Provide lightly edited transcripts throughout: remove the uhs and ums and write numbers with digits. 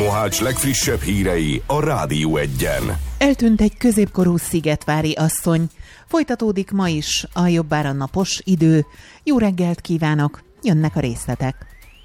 Mohács legfrissebb hírei a Rádió Egyen. Eltűnt egy középkorú szigetvári asszony. Folytatódik ma is a jobbára napos idő. Jó reggelt kívánok, jönnek a részletek.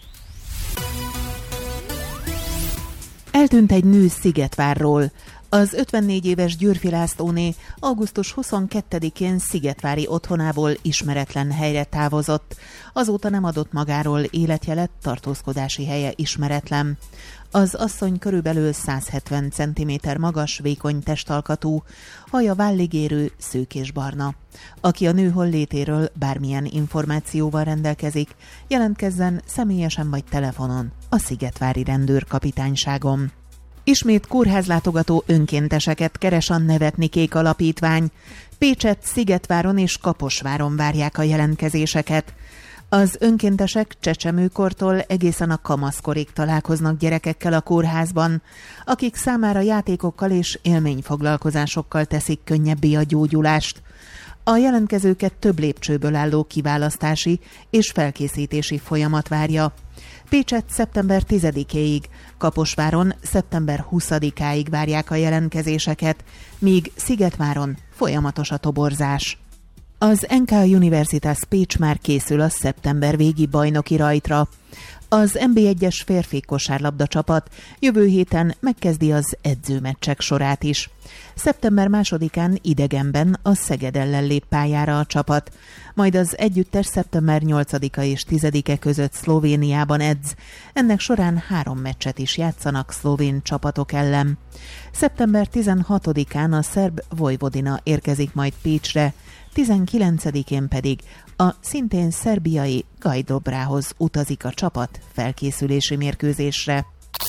Eltűnt egy nő Szigetvárról. Az 54 éves Győrfi Lászlóné augusztus 22-én szigetvári otthonából ismeretlen helyre távozott. Azóta nem adott magáról életjelet, tartózkodási helye ismeretlen. Az asszony körülbelül 170 cm magas, vékony testalkatú, haja vállig érő, szők és barna. Aki a nő hollétéről bármilyen információval rendelkezik, jelentkezzen személyesen vagy telefonon a szigetvári rendőrkapitányságon. Ismét kórházlátogató önkénteseket keres a Nevetnikék Alapítvány. Pécsett, Szigetváron és Kaposváron várják a jelentkezéseket. Az önkéntesek csecsemőkortól egészen a kamaszkorig találkoznak gyerekekkel a kórházban, akik számára játékokkal és élményfoglalkozásokkal teszik könnyebbé a gyógyulást. A jelentkezőket több lépcsőből álló kiválasztási és felkészítési folyamat várja. Pécsett szeptember 10-éig, Kaposváron szeptember 20-áig várják a jelentkezéseket, míg Szigetváron folyamatos a toborzás. Az NK Universitas Pécs már készül a szeptember végi bajnoki rajtra. Az NB1-es férfi kosárlabda csapat jövő héten megkezdi az edzőmeccsek sorát is. Szeptember 2-án idegenben a Szeged ellen lép pályára a csapat, majd az együttes szeptember 8-a és 10-e között Szlovéniában edz. Ennek során 3 meccset is játszanak szlovén csapatok ellen. Szeptember 16-án a szerb Vojvodina érkezik majd Pécsre, 19-én pedig a szintén szerbiai Gajdobrához utazik a csapat felkészülési mérkőzésre.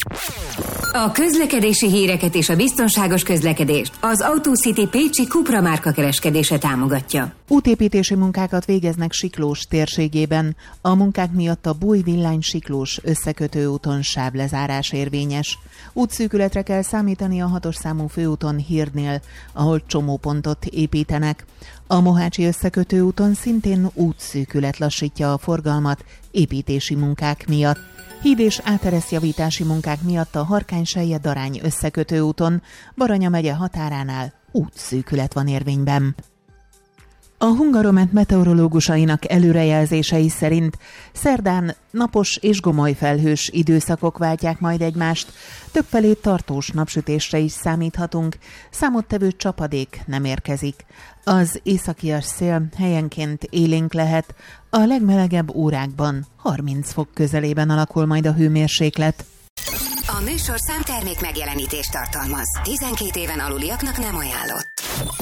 A közlekedési híreket és a biztonságos közlekedést az Autocity Pécsi Cupra márka kereskedése támogatja. Útépítési munkákat végeznek Siklós térségében. A munkák miatt a Bújvillány-Siklós összekötő úton sávlezárás érvényes. Útszűkületre kell számítani a 6-os számú főúton Hírnél, ahol csomópontot építenek. A Mohácsi összekötő úton szintén útszűkület lassítja a forgalmat építési munkák miatt. Híd és átereszjavítási munkák miatt a Harkány-Selje-Darány összekötő úton Baranya megye határánál útszűkület van érvényben. A Hungaromet meteorológusainak előrejelzései szerint szerdán napos és gomoly felhős időszakok váltják majd egymást, többfelé tartós napsütésre is számíthatunk, számottevő csapadék nem érkezik. Az északias szél helyenként élénk lehet, a legmelegebb órákban 30 fok közelében alakul majd a hőmérséklet. A műsorszám termék megjelenítést tartalmaz. 12 éven aluliaknak nem ajánlott.